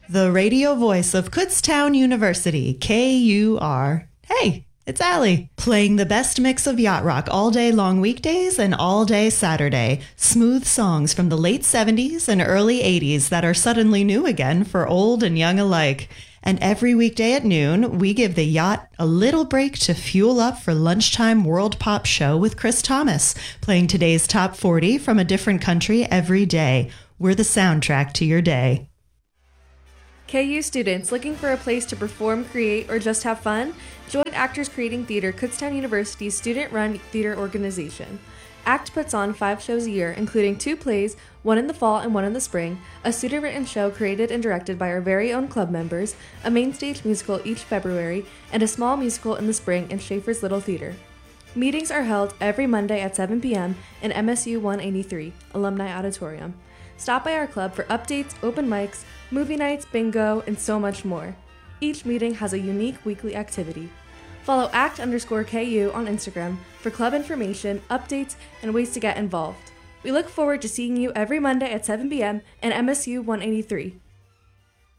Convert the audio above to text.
the radio voice of Kutztown University, KUR. Hey, it's Allie, playing the best mix of yacht rock all day long weekdays and all day Saturday. Smooth songs from the late 70s and early 80s that are suddenly new again for old and young alike. And every weekday at noon, we give the yacht a little break to fuel up for lunchtime World Pop Show with Chris Thomas, playing today's top 40 from a different country every day. We're the soundtrack to your day. KU students looking for a place to perform, create, or just have fun? Join Actors Creating Theater, Kutztown University's student-run theater organization. ACT puts on 5 shows a year, including 2 plays, one in the fall and one in the spring, a student-written show created and directed by our very own club members, a main stage musical each February, and a small musical in the spring in Schaefer's Little Theater. Meetings are held every Monday at 7 p.m. in MSU 183, Alumni Auditorium. Stop by our club for updates, open mics, movie nights, bingo, and so much more. Each meeting has a unique weekly activity. Follow ACT_KU on Instagram for club information, updates, and ways to get involved. We look forward to seeing you every Monday at 7 p.m. in MSU 183.